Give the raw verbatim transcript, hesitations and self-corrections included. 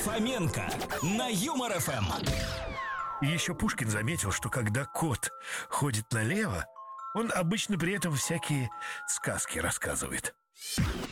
Фоменко на Юмор ФМ. Еще Пушкин заметил, что когда кот ходит налево, он обычно при этом всякие сказки рассказывает.